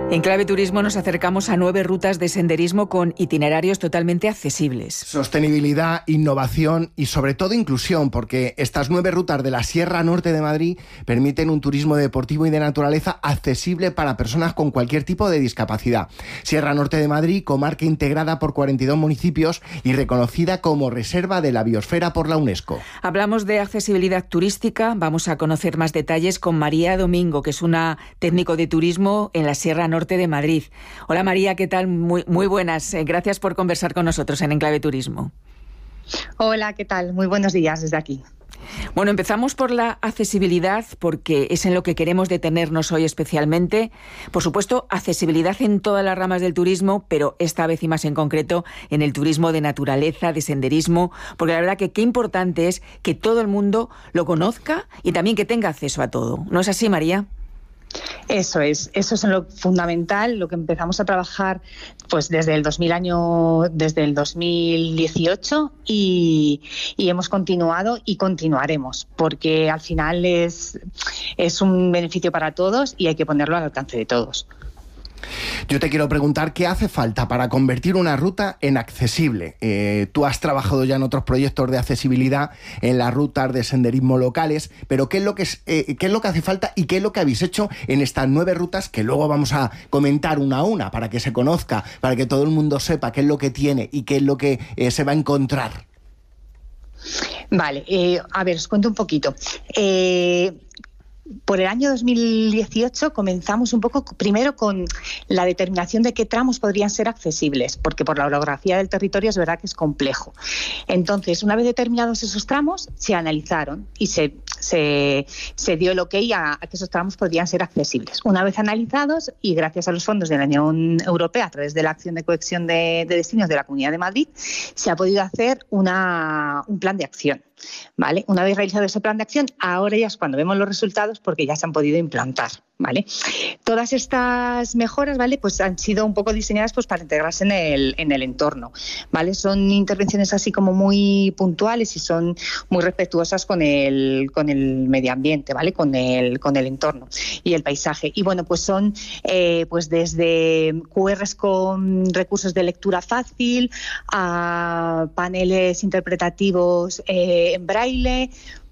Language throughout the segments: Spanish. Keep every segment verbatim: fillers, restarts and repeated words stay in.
En Clave Turismo nos acercamos a nueve rutas de senderismo con itinerarios totalmente accesibles. Sostenibilidad, innovación y sobre todo inclusión, porque estas nueve rutas de la Sierra Norte de Madrid permiten un turismo deportivo y de naturaleza accesible para personas con cualquier tipo de discapacidad. Sierra Norte de Madrid, comarca integrada por cuarenta y dos municipios y reconocida como Reserva de la Biosfera por la UNESCO. Hablamos de accesibilidad turística, vamos a conocer más detalles con María Domingo, que es una técnico de turismo en la Sierra Norte de Madrid. Hola María, ¿qué tal? Muy, muy buenas. Gracias por conversar con nosotros en Enclave Turismo. Hola, ¿qué tal? Muy buenos días desde aquí. Bueno, empezamos por la accesibilidad porque es en lo que queremos detenernos hoy especialmente. Por supuesto, accesibilidad en todas las ramas del turismo, pero esta vez y más en concreto en el turismo de naturaleza, de senderismo, porque la verdad que qué importante es que todo el mundo lo conozca y también que tenga acceso a todo. ¿No es así, María? Eso es, eso es lo fundamental, lo que empezamos a trabajar pues desde el dos mil año, desde el dos mil dieciocho y, y hemos continuado y continuaremos, porque al final es, es un beneficio para todos y hay que ponerlo al alcance de todos. Yo te quiero preguntar qué hace falta para convertir una ruta en accesible. Eh, tú has trabajado ya en otros proyectos de accesibilidad en las rutas de senderismo locales, pero ¿qué es lo que es, eh, qué es lo que hace falta y qué es lo que habéis hecho en estas nueve rutas que luego vamos a comentar una a una para que se conozca, para que todo el mundo sepa qué es lo que tiene y qué es lo que eh, se va a encontrar? Vale, eh, a ver, os cuento un poquito. Eh, Por el año dos mil dieciocho comenzamos un poco primero con la determinación de qué tramos podrían ser accesibles, porque por la orografía del territorio es verdad que es complejo. Entonces, una vez determinados esos tramos, se analizaron y se, se, se dio el ok a, a que esos tramos podrían ser accesibles. Una vez analizados y gracias a los fondos de la Unión Europea a través de la Acción de Cohesión de, de Destinos de la Comunidad de Madrid, se ha podido hacer una, un plan de acción. ¿Vale? Una vez realizado ese plan de acción, ahora ya es cuando vemos los resultados porque ya se han podido implantar, ¿vale? Todas estas mejoras, ¿vale? Pues han sido un poco diseñadas pues para integrarse en el, en el entorno, ¿vale? Son intervenciones así como muy puntuales y son muy respetuosas con el, con el medio ambiente, ¿vale? Con el, con el entorno y el paisaje. Y bueno, pues son eh, pues desde cu erres con recursos de lectura fácil a paneles interpretativos eh, en braille,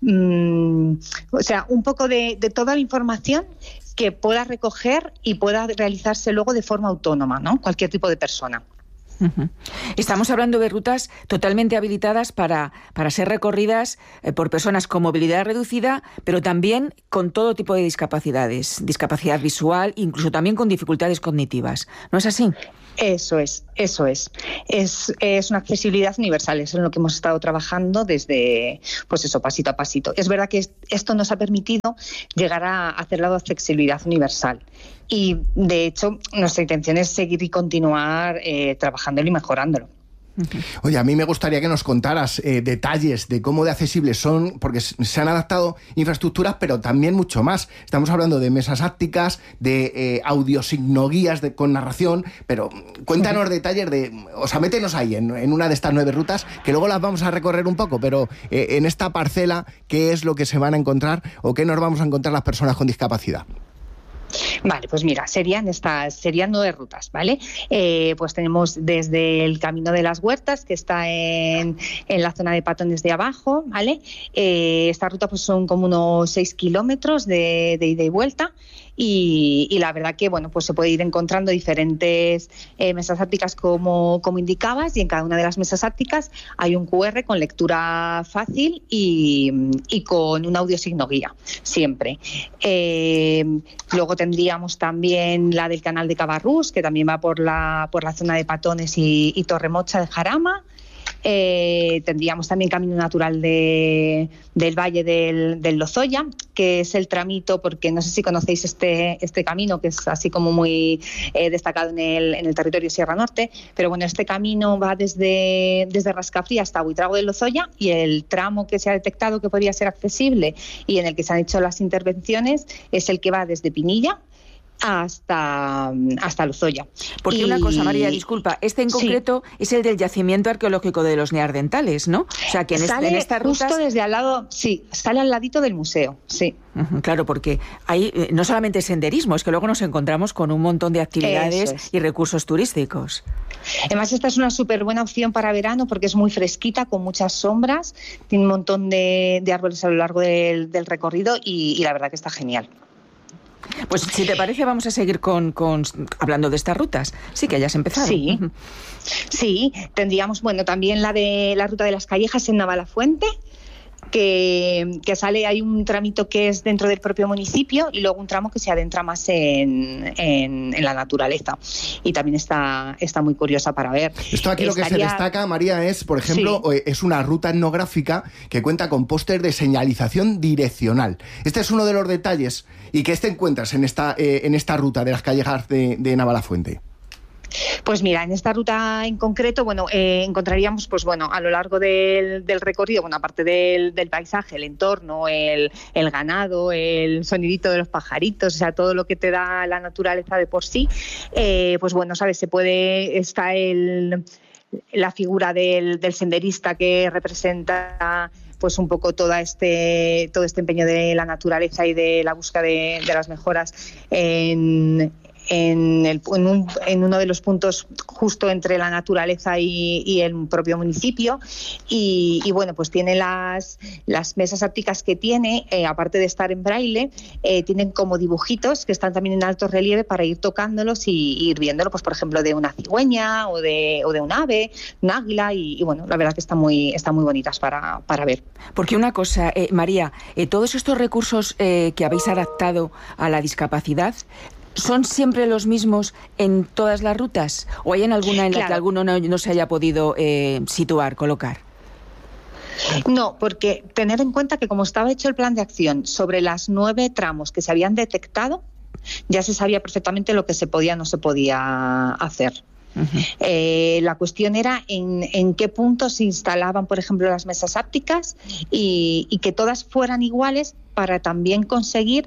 mmm, o sea, un poco de, de toda la información que pueda recoger y pueda realizarse luego de forma autónoma, ¿no? Cualquier tipo de persona. Uh-huh. Estamos hablando de rutas totalmente habilitadas para, para ser recorridas eh, por personas con movilidad reducida, pero también con todo tipo de discapacidades, discapacidad visual, incluso también con dificultades cognitivas. ¿No es así? Eso es, eso es. Es, es una accesibilidad universal, eso es en lo que hemos estado trabajando desde, pues eso, pasito a pasito. Es verdad que esto nos ha permitido llegar a hacer la accesibilidad universal. Y, de hecho, nuestra intención es seguir y continuar eh, trabajándolo y mejorándolo. Oye, a mí me gustaría que nos contaras eh, detalles de cómo de accesibles son, porque se han adaptado infraestructuras, pero también mucho más. Estamos hablando de mesas ápticas, de eh, audiosignoguías de, con narración, pero cuéntanos sí. detalles de... O sea, métenos ahí en, en una de estas nueve rutas, que luego las vamos a recorrer un poco, pero eh, en esta parcela, ¿qué es lo que se van a encontrar o qué nos vamos a encontrar las personas con discapacidad? Vale, pues mira, serían estas, serían nueve rutas, ¿vale? Eh, pues tenemos desde el Camino de las Huertas, que está en, en la zona de Patones de abajo, ¿vale? Eh, esta ruta pues son como unos seis kilómetros de, de ida y vuelta. Y, y la verdad que bueno, pues se puede ir encontrando diferentes eh, mesas ápticas como, como indicabas, y en cada una de las mesas ápticas hay un cu erre con lectura fácil y, y con una audiosignoguía, siempre. Eh, luego tendríamos también la del canal de Cabarrús, que también va por la, por la zona de Patones y, y Torremocha de Jarama. Eh, tendríamos también Camino Natural de, del Valle del, del Lozoya, que es el tramito, porque no sé si conocéis este, este camino, que es así como muy eh, destacado en el, en el territorio Sierra Norte, pero bueno, este camino va desde, desde Rascafría hasta Buitrago del Lozoya, y el tramo que se ha detectado que podría ser accesible y en el que se han hecho las intervenciones es el que va desde Pinilla hasta, hasta Lozoya. Porque y... una cosa, María, disculpa, este en concreto sí. es el del yacimiento arqueológico de los Neandertales, ¿no? O sea, que en, sale este, en estas rutas... justo desde al lado, sí, sale al ladito del museo, sí. Uh-huh, claro, porque hay eh, no solamente senderismo, es que luego nos encontramos con un montón de actividades es. y recursos turísticos. Además, esta es una súper buena opción para verano porque es muy fresquita, con muchas sombras, tiene un montón de, de árboles a lo largo del, del recorrido y, y la verdad que está genial. Pues si te parece vamos a seguir con, con hablando de estas rutas. Sí, que hayas empezado. Sí, sí, tendríamos, bueno, también la de la ruta de las Callejas en Navalafuente, que, que sale, hay un tramito que es dentro del propio municipio y luego un tramo que se adentra más en, en, en la naturaleza y también está, está muy curiosa para ver. Esto aquí Estaría... lo que se destaca, María, es, por ejemplo, sí. es una ruta etnográfica que cuenta con póster de señalización direccional. Este es uno de los detalles y que te encuentras en esta, eh, en esta ruta de las Callejas de, de Navalafuente. Pues mira, en esta ruta en concreto, bueno, eh, encontraríamos, pues bueno, a lo largo del, del recorrido, bueno, aparte del, del paisaje, el entorno, el, el ganado, el sonidito de los pajaritos, o sea, todo lo que te da la naturaleza de por sí, eh, pues bueno, sabes, se puede, está el, la figura del, del senderista que representa pues un poco toda este, todo este empeño de la naturaleza y de la búsqueda de, de las mejoras en En, el, en, un, en uno de los puntos justo entre la naturaleza y, y el propio municipio y, y bueno, pues tiene las, las mesas ápticas que tiene, eh, aparte de estar en braille, eh, tienen como dibujitos que están también en alto relieve para ir tocándolos y, y ir viéndolo, pues por ejemplo de una cigüeña o de, o de un ave, un águila y, y bueno, la verdad que están muy, están muy bonitas para, para ver. Porque una cosa, eh, María, eh, todos estos recursos eh, que habéis adaptado a la discapacidad, ¿son siempre los mismos en todas las rutas? ¿O hay en alguna en la claro. que alguno no, no se haya podido eh, situar, colocar? No, porque tener en cuenta que como estaba hecho el plan de acción sobre las nueve tramos que se habían detectado, ya se sabía perfectamente lo que se podía o no se podía hacer. Uh-huh. Eh, la cuestión era en, en qué puntos se instalaban, por ejemplo, las mesas ápticas y, y que todas fueran iguales para también conseguir,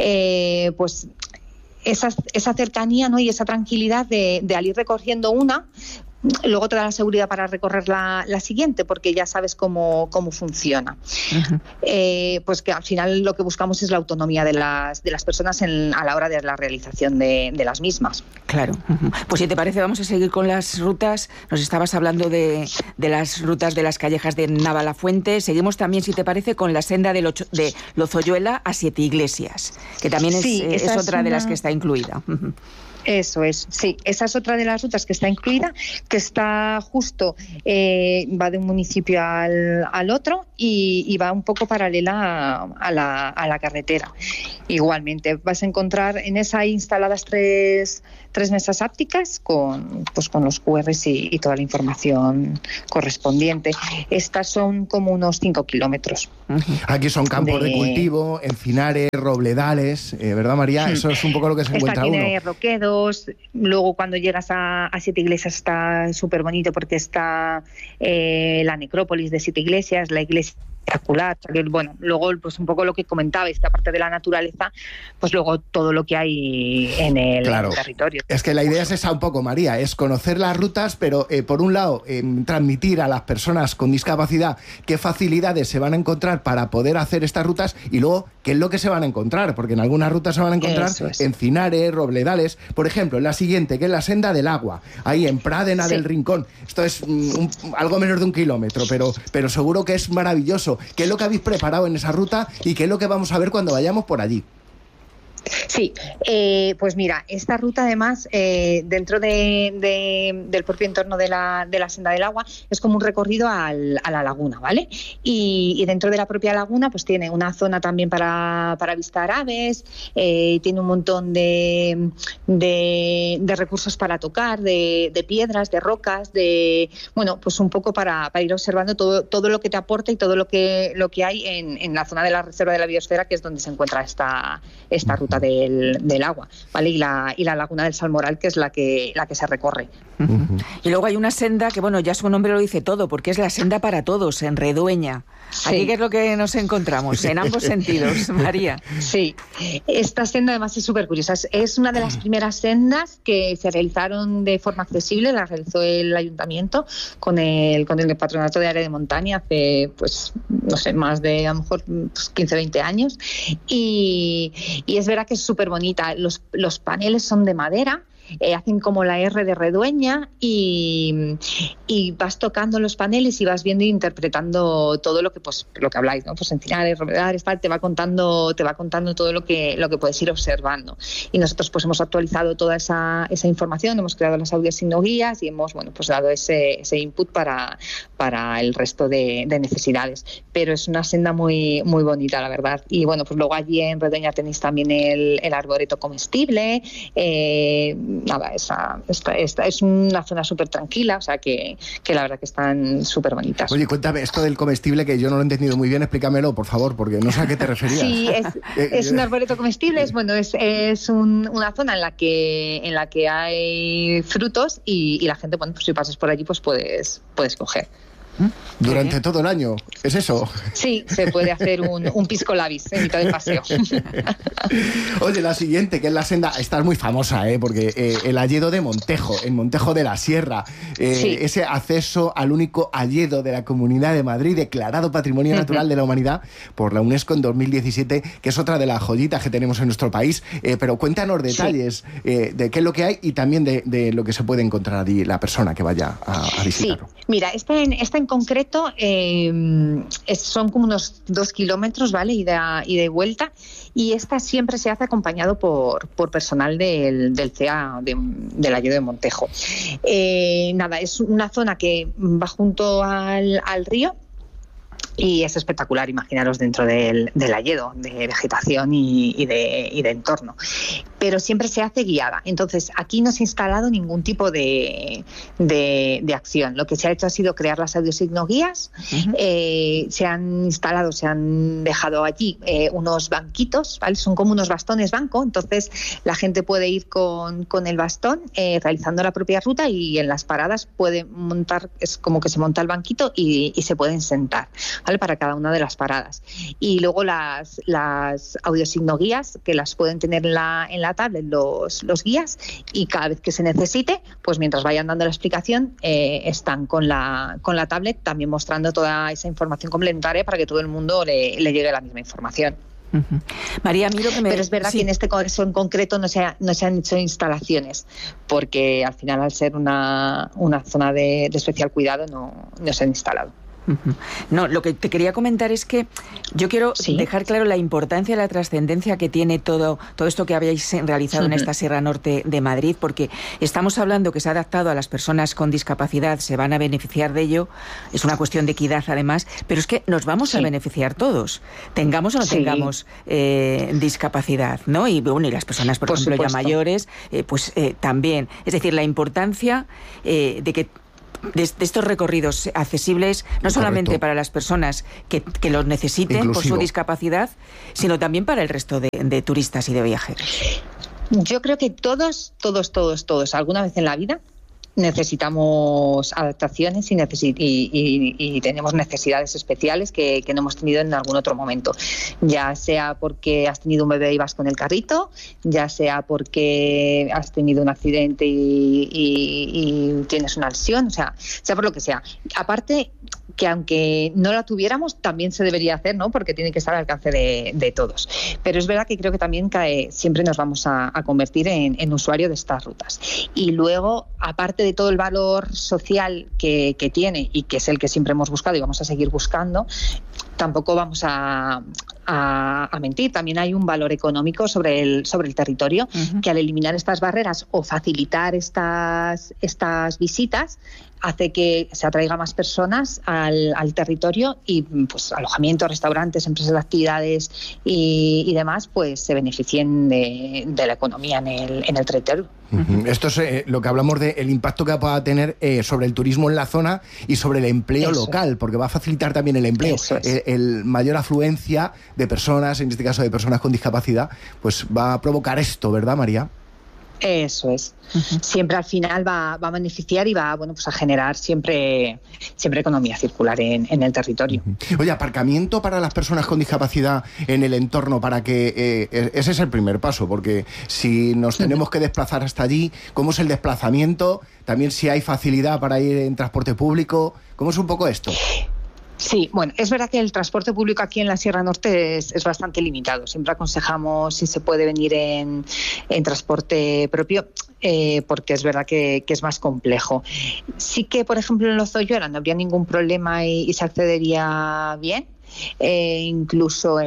eh, pues... Esa, esa cercanía, ¿no? Y esa tranquilidad de, de al ir recorriendo una, luego te da la seguridad para recorrer la, la siguiente, porque ya sabes cómo, cómo funciona. Uh-huh. Eh, pues que al final lo que buscamos es la autonomía de las, de las personas en, a la hora de la realización de, de las mismas. Claro. Uh-huh. Pues si te parece vamos a seguir con las rutas. Nos estabas hablando de, de las rutas de las Callejas de Navalafuente. Seguimos también, si te parece, con la senda de, Locho, de Lozoyuela a Siete Iglesias, que también es, sí, es otra es una... de las que está incluida. Uh-huh. Eso es, sí, esa es otra de las rutas que está incluida, que está justo, eh, va de un municipio al, al otro y, y va un poco paralela a, a, la, a la carretera. Igualmente, vas a encontrar en esa instaladas tres, tres mesas ápticas con, pues, con los cu erres y, y toda la información correspondiente. Estas son como unos cinco kilómetros. Aquí son campos de, de cultivo, encinares, robledales, eh, ¿verdad, María? Eso es un poco lo que se encuentra uno. Tiene roquedos, luego cuando llegas a, a Siete Iglesias está súper bonito porque está eh, la necrópolis de Siete Iglesias, la iglesia espectacular. Bueno, luego pues un poco lo que comentabais, que aparte de la naturaleza, pues luego todo lo que hay en el, claro. en el territorio. Es que la idea es esa un poco, María, es conocer las rutas, pero eh, por un lado eh, transmitir a las personas con discapacidad qué facilidades se van a encontrar para poder hacer estas rutas y luego qué es lo que se van a encontrar, porque en algunas rutas se van a encontrar es. encinares, robledales, por ejemplo, en la siguiente, que es la senda del agua, ahí en Pradena sí. del Rincón. Esto es mm, un, algo menos de un kilómetro, pero, pero seguro que es maravilloso. ¿Qué es lo que habéis preparado en esa ruta y qué es lo que vamos a ver cuando vayamos por allí? Sí, eh, pues mira, esta ruta además eh, dentro de, de, del propio entorno de la, de la senda del agua es como un recorrido al, a la laguna, ¿vale? Y, y dentro de la propia laguna pues tiene una zona también para, para avistar aves, eh, tiene un montón de, de, de recursos para tocar, de, de piedras, de rocas, de bueno, pues un poco para, para ir observando todo, todo lo que te aporta y todo lo que, lo que hay en, en la zona de la Reserva de la Biosfera, que es donde se encuentra esta, esta ruta Del, del agua, ¿vale? Y la, y la laguna del Salmoral, que es la que, la que se recorre. Uh-huh. Y luego hay una senda que, bueno, ya su nombre lo dice todo, porque es la senda para todos, en Redueña. Sí. Aquí, ¿qué es lo que nos encontramos? En ambos sentidos, María. Sí, esta senda además es súper curiosa. Es una de las primeras sendas que se realizaron de forma accesible, la realizó el ayuntamiento con el, con el Patronato de Área de Montaña hace, pues, no sé, más de a lo mejor pues, quince, veinte años. Y, y es verdad que es súper bonita. Los, los paneles son de madera. Eh, hacen como la R de Redueña y, y vas tocando los paneles y vas viendo e interpretando todo lo que pues lo que habláis, ¿no? Pues encinares, rovedales, tal, te va contando, te va contando todo lo que lo que puedes ir observando. Y nosotros pues hemos actualizado toda esa, esa información, hemos creado las audiosignoguías y hemos bueno pues dado ese, ese input para, para el resto de, de necesidades. Pero es una senda muy, muy bonita, la verdad. Y bueno, pues luego allí en Redueña tenéis también el, el arboreto comestible. Eh, Nada, esa, esta, esta es una zona súper tranquila, o sea que, que la verdad que están súper bonitas. Oye, cuéntame esto del comestible, que yo no lo he entendido muy bien, explícamelo, por favor, porque no sé a qué te referías. Sí, es, es un arboreto comestible, es, bueno, es, es un, una zona en la que en la que hay frutos y, y la gente, bueno, pues si pasas por allí, pues puedes, puedes coger. Durante todo el año, ¿es eso? Sí, se puede hacer un, un pisco labis en mitad del paseo. Oye, la siguiente, que es la senda, esta es muy famosa, ¿eh? Porque eh, el hayedo de Montejo, en Montejo de la Sierra, eh, sí. Ese acceso al único hayedo de la Comunidad de Madrid, declarado Patrimonio Natural de la Humanidad por la UNESCO en dos mil diecisiete, que es otra de las joyitas que tenemos en nuestro país. Eh, pero cuéntanos detalles sí. eh, de qué es lo que hay y también de, de lo que se puede encontrar allí la persona que vaya a, a visitarlo. Sí, mira, esta en, esta en concreto eh, es, son como unos dos kilómetros, ¿vale? Y de, y de vuelta. Y esta siempre se hace acompañado por, por personal del, del C E A, de, del hayedo de Montejo. Eh, nada, es una zona que va junto al, al río. Y es espectacular, imaginaros dentro del, del hayedo, de vegetación y, y, de, y de entorno. Pero siempre se hace guiada. Entonces, aquí no se ha instalado ningún tipo de, de, de acción. Lo que se ha hecho ha sido crear las audiosignoguías. Uh-huh. Eh, se han instalado, se han dejado allí eh, unos banquitos, ¿vale? Son como unos bastones banco. Entonces, la gente puede ir con, con el bastón eh, realizando la propia ruta y en las paradas puede montar, es como que se monta el banquito y, y se pueden sentar, ¿vale? Para cada una de las paradas. Y luego las, las audiosignoguías, que las pueden tener en la, en la tablet los, los guías, y cada vez que se necesite, pues mientras vayan dando la explicación, eh, están con la, con la tablet también mostrando toda esa información complementaria para que todo el mundo le, le llegue la misma información. Uh-huh. María, a mí lo que me... Pero es verdad sí. que en este caso en concreto no se, ha, no se han hecho instalaciones, porque al final, al ser una, una zona de, de especial cuidado, no, no se han instalado. No, lo que te quería comentar es que yo quiero ¿Sí? dejar claro la importancia y la trascendencia que tiene todo, todo esto que habéis realizado uh-huh. en esta Sierra Norte de Madrid, porque estamos hablando que se ha adaptado a las personas con discapacidad, se van a beneficiar de ello, es una cuestión de equidad además, pero es que nos vamos sí. a beneficiar todos, tengamos o no sí. tengamos eh, discapacidad, ¿no? Y bueno, y las personas, por, por ejemplo, supuesto. ya mayores, eh, pues eh, también. Es decir, la importancia eh, de que De, de estos recorridos accesibles, no solamente Correcto. para las personas que, que los necesiten Inclusivo. por su discapacidad, sino también para el resto de, de turistas y de viajeros. Yo creo que todos, todos, todos, todos, alguna vez en la vida necesitamos adaptaciones y, necesi- y, y, y tenemos necesidades especiales que, que no hemos tenido en algún otro momento, ya sea porque has tenido un bebé y vas con el carrito, ya sea porque has tenido un accidente y, y, y tienes una lesión, o sea, sea por lo que sea. Aparte, que aunque no la tuviéramos, también se debería hacer, ¿no? Porque tiene que estar al alcance de, de todos. Pero es verdad que creo que también cae, siempre nos vamos a, a convertir en, en usuario de estas rutas. Y luego, aparte de todo el valor social que, que tiene y que es el que siempre hemos buscado y vamos a seguir buscando, tampoco vamos a, a, a mentir. También hay un valor económico sobre el, sobre el territorio, uh-huh. que al eliminar estas barreras o facilitar estas, estas visitas, hace que se atraiga más personas al, al territorio y pues alojamientos, restaurantes, empresas de actividades y, y demás, pues se beneficien de, de la economía en el, en el territorio. Uh-huh. Esto es eh, lo que hablamos del impacto que pueda tener eh, sobre el turismo en la zona y sobre el empleo Eso. local, porque va a facilitar también el empleo. Es. El, el mayor afluencia de personas, en este caso de personas con discapacidad, pues va a provocar esto, ¿verdad, María? Eso es. Uh-huh. Siempre al final va, va a beneficiar y va, bueno, pues a generar siempre, siempre economía circular en, en el territorio. Uh-huh. Oye, aparcamiento para las personas con discapacidad en el entorno, para que eh, ese es el primer paso, porque si nos tenemos que desplazar hasta allí, ¿cómo es el desplazamiento? También si hay facilidad para ir en transporte público, ¿cómo es un poco esto? Sí, bueno, es verdad que el transporte público aquí en la Sierra Norte es, es bastante limitado. Siempre aconsejamos si se puede venir en, en transporte propio, eh, porque es verdad que, que es más complejo. Sí que, por ejemplo, en Lozoyuela no habría ningún problema y, y se accedería bien. Eh, incluso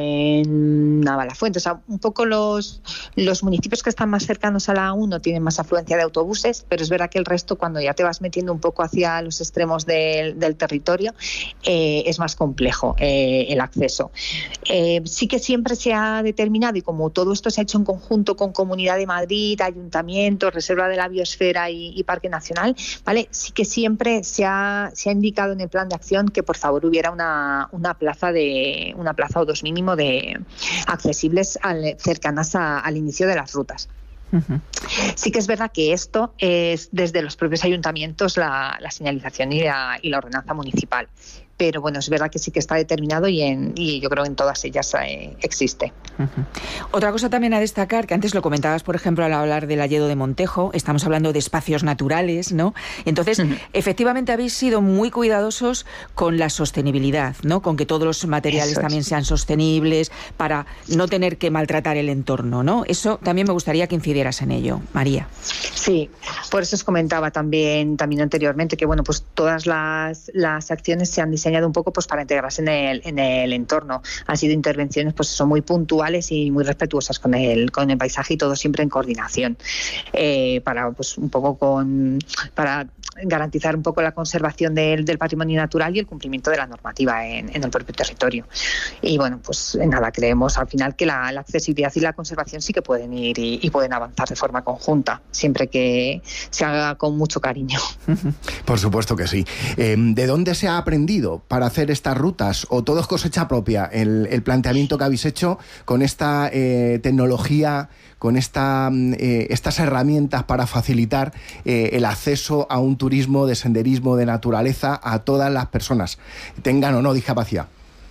en Navalafuente, o sea, un poco los, los municipios que están más cercanos a la A uno tienen más afluencia de autobuses, pero es verdad que el resto, cuando ya te vas metiendo un poco hacia los extremos del, del territorio, eh, es más complejo eh, el acceso. Eh, sí que siempre se ha determinado, y como todo esto se ha hecho en conjunto con Comunidad de Madrid, Ayuntamiento, Reserva de la Biosfera y, y Parque Nacional, ¿vale? Sí que siempre se ha, se ha indicado en el plan de acción que por favor hubiera una, una plaza de una plaza o dos mínimo de accesibles al, cercanas a, al inicio de las rutas. Uh-huh. Sí que es verdad que esto es desde los propios ayuntamientos la, la señalización y la, y la ordenanza municipal. Pero bueno, es verdad que sí que está determinado y, en, y yo creo que en todas ellas eh, existe. Uh-huh. Otra cosa también a destacar, que antes lo comentabas, por ejemplo, al hablar del Alledo de Montejo, estamos hablando de espacios naturales, ¿no? Entonces, uh-huh. efectivamente habéis sido muy cuidadosos con la sostenibilidad, ¿no? Con que todos los materiales Eso también es. sean sostenibles, para no tener que maltratar el entorno, ¿no? Eso también me gustaría que incidieras en ello, María. Sí, por eso os comentaba también, también anteriormente que, bueno, pues todas las, las acciones se han diseñado un poco pues para integrarse en el, en el entorno. Han sido intervenciones pues son muy puntuales y muy respetuosas con el, con el paisaje, y todo siempre en coordinación, eh, para pues un poco con para garantizar un poco la conservación del, del patrimonio natural y el cumplimiento de la normativa en, en el propio territorio. Y bueno, pues nada, creemos al final que la, la accesibilidad y la conservación sí que pueden ir y, y pueden avanzar de forma conjunta, siempre que se haga con mucho cariño. Por supuesto que sí. Eh, ¿De dónde se ha aprendido para hacer estas rutas? ¿O todo es cosecha propia el, el planteamiento que habéis hecho con esta eh, tecnología, con esta, eh, estas herramientas para facilitar eh, el acceso a un turismo de senderismo, de naturaleza, a todas las personas, tengan o no discapacidad?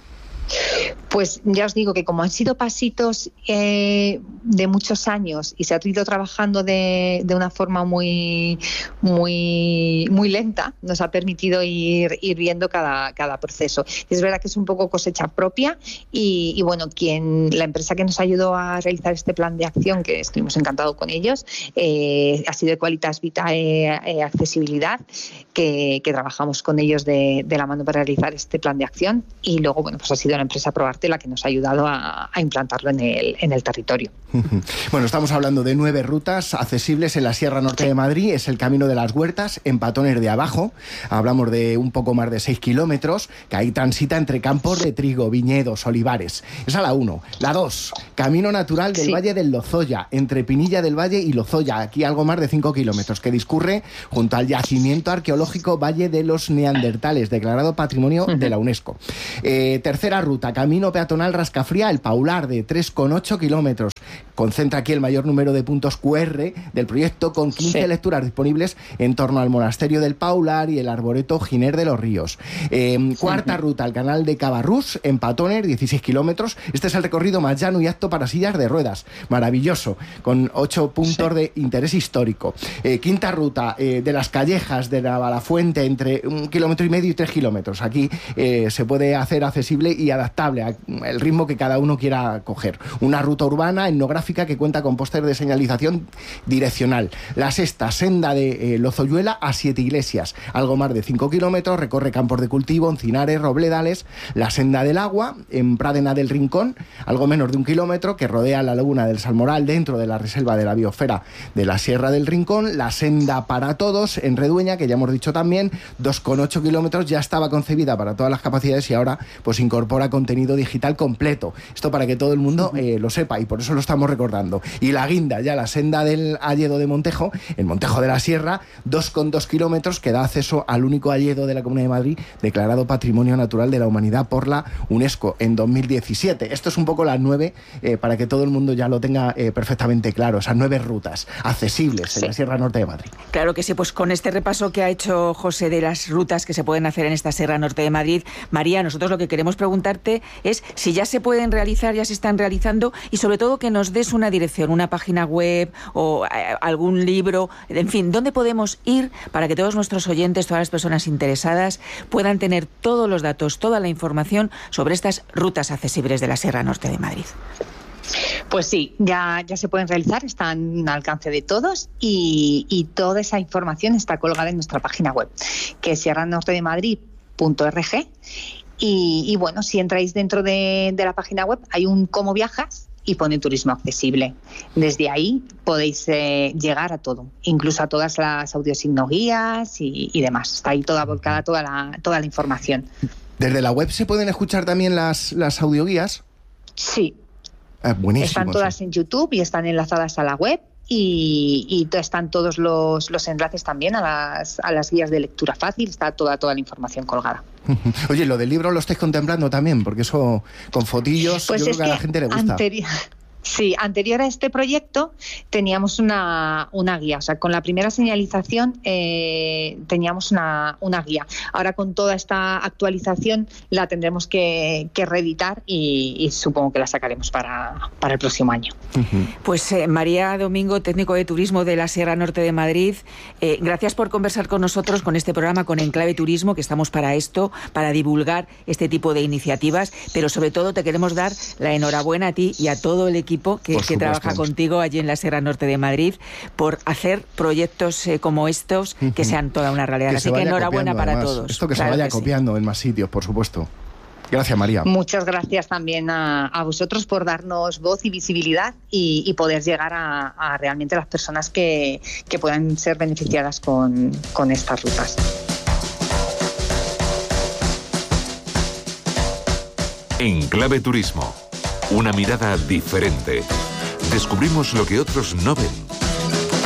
Pues ya os digo que como han sido pasitos eh, de muchos años y se ha ido trabajando de, de una forma muy muy muy lenta, nos ha permitido ir, ir viendo cada, cada proceso. Y es verdad que es un poco cosecha propia y, y bueno, quien la empresa que nos ayudó a realizar este plan de acción, que estuvimos encantados con ellos, eh, ha sido Qualitas Vitae eh, Accesibilidad, que, que trabajamos con ellos de, de la mano para realizar este plan de acción, y luego bueno, pues ha sido la empresa Proarte la que nos ha ayudado a, a implantarlo en el, en el territorio. Bueno, estamos hablando de nueve rutas accesibles en la Sierra Norte sí. de Madrid. Es el Camino de las Huertas, en Patones de Abajo. Hablamos de un poco más de seis kilómetros, que ahí transita entre campos de trigo, viñedos, olivares. Esa es la uno. La dos, Camino Natural del sí. Valle del Lozoya, entre Pinilla del Valle y Lozoya. Aquí algo más de cinco kilómetros, que discurre junto al yacimiento arqueológico Valle de los Neandertales, declarado Patrimonio uh-huh. de la UNESCO. Eh, tercera ruta, Camino Peatonal Rascafría, el Paular, de tres coma ocho kilómetros. Concentra aquí el mayor número de puntos cu erre del proyecto, con quince sí. lecturas disponibles en torno al monasterio del Paular y el arboreto Giner de los Ríos. Eh, cuarta sí. ruta, el canal de Cabarrús, en Patones, dieciséis kilómetros. Este es el recorrido más llano y apto para sillas de ruedas. Maravilloso, con ocho puntos sí. de interés histórico. Eh, quinta ruta, eh, de las Callejas de Navalafuente, entre un kilómetro y medio y tres kilómetros. Aquí eh, se puede hacer accesible y adaptable al ritmo que cada uno quiera coger. Una ruta urbana etnográfica que cuenta con póster de señalización direccional. La sexta, senda de eh, Lozoyuela a Siete Iglesias, algo más de cinco kilómetros, recorre campos de cultivo, encinares, robledales. La senda del agua, en Pradena del Rincón, algo menos de un kilómetro, que rodea la laguna del Salmoral dentro de la reserva de la biosfera de la Sierra del Rincón. La senda para todos, en Redueña, que ya hemos dicho también, dos coma ocho kilómetros, ya estaba concebida para todas las capacidades y ahora pues incorpora contenido contenido digital completo. Esto para que todo el mundo eh, lo sepa, y por eso lo estamos recordando. Y la guinda, ya la senda del Alledo de Montejo, el Montejo de la Sierra, dos coma dos kilómetros, que da acceso al único alledo de la Comunidad de Madrid declarado Patrimonio Natural de la Humanidad por la UNESCO en dos mil diecisiete. Esto es un poco las nueve, eh, para que todo el mundo ya lo tenga eh, perfectamente claro, esas nueve rutas accesibles sí. en la Sierra Norte de Madrid. Claro que sí, pues con este repaso que ha hecho José de las rutas que se pueden hacer en esta Sierra Norte de Madrid, María, nosotros lo que queremos preguntarte es si ya se pueden realizar, ya se están realizando, y sobre todo que nos des una dirección, una página web o eh, algún libro, en fin, ¿dónde podemos ir para que todos nuestros oyentes, todas las personas interesadas puedan tener todos los datos, toda la información sobre estas rutas accesibles de la Sierra Norte de Madrid? Pues sí, ya, ya se pueden realizar, están al alcance de todos y, y toda esa información está colgada en nuestra página web, que es sierra norte de madrid punto org. Y, y bueno, si entráis dentro de, de la página web, hay un cómo viajas y pone turismo accesible. Desde ahí podéis eh, llegar a todo, incluso a todas las audiosignoguías y, y demás. Está ahí toda volcada toda la, toda la información. ¿Desde la web se pueden escuchar también las, las audioguías? Sí. Ah, buenísimo. Están todas sí. en YouTube y están enlazadas a la web. Y, y están todos los, los enlaces también a las, a las guías de lectura fácil, está toda, toda la información colgada. Oye, lo del libro lo estáis contemplando también, porque eso con fotillos pues yo creo que, que a la gente le gusta. Anteri- Sí, anterior a este proyecto teníamos una, una guía, o sea, con la primera señalización eh, teníamos una, una guía. Ahora con toda esta actualización la tendremos que, que reeditar y, y supongo que la sacaremos para, para el próximo año. Uh-huh. Pues eh, María Domingo, técnico de turismo de la Sierra Norte de Madrid, eh, gracias por conversar con nosotros con este programa, con Enclave Turismo, que estamos para esto, para divulgar este tipo de iniciativas, pero sobre todo te queremos dar la enhorabuena a ti y a todo el equipo Que, que trabaja contigo allí en la Sierra Norte de Madrid por hacer proyectos eh, como estos que uh-huh. sean toda una realidad. Que Así que enhorabuena para además, todos. Esto que claro se vaya que copiando sí. en más sitios, por supuesto. Gracias, María. Muchas gracias también a, a vosotros por darnos voz y visibilidad y, y poder llegar a, a realmente las personas que, que puedan ser beneficiadas con, con estas rutas. Enclave Turismo. Una mirada diferente. Descubrimos lo que otros no ven.